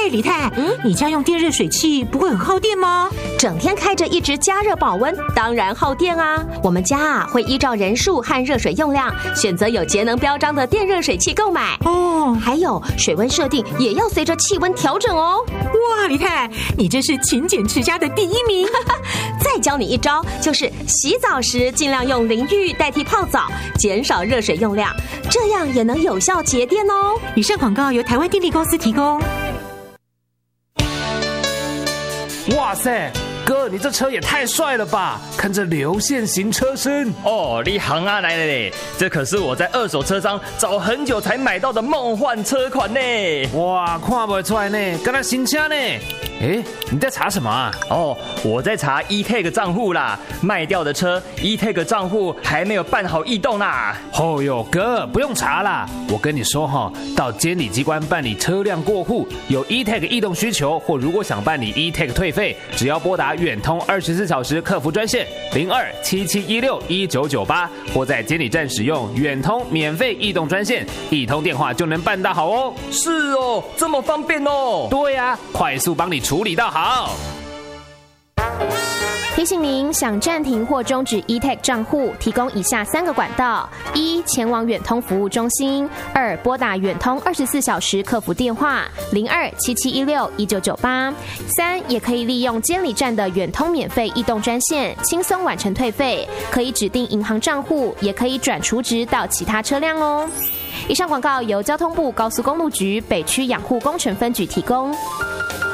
李太，你家用电热水器不会很耗电吗？ 整天开着一直加热保温，当然耗电啊。我们家会依照人数和热水用量，选择有节能标章的电热水器购买。还有水温设定也要随着气温调整哦。 哇，李太，你真是勤俭持家的第1名。 再教你一招，就是洗澡时尽量用淋浴代替泡澡，减少热水用量，这样也能有效节电哦。 以上广告由台湾电力公司提供。 哇塞，哥，你这车也太帅了吧！看这流线型车身哦，你行啊来了嘞！这可是我在二手车商找很久才买到的梦幻车款呢！ 哇，看不出来呢，跟他新车呢。哎，你在查什么啊？ 哦，我在查 eTag 账户啦，卖掉的车 eTag 账户还没有办好异动啦。 哦哟，哥，不用查啦，我跟你说哈，到监理机关办理车辆过户，有 eTag 异动需求，或如果想办理 eTag 退费，只要拨打远通24小时客服专线0277161998，或在监理站使用远通免费异动专线，一通电话就能办到好哦。 是哦，这么方便哦。 对呀，快速帮你处理到好。 提醒您，想暂停或终止 eTag 账户，提供以下3个管道：1、前往远通服务中心；2、拨打远通24小时客服电话0277161998；3、也可以利用监理站的远通免费异动专线，轻松完成退费，可以指定银行账户，也可以转储值到其他车辆哦。以上广告由交通部高速公路局北区养护工程分局提供。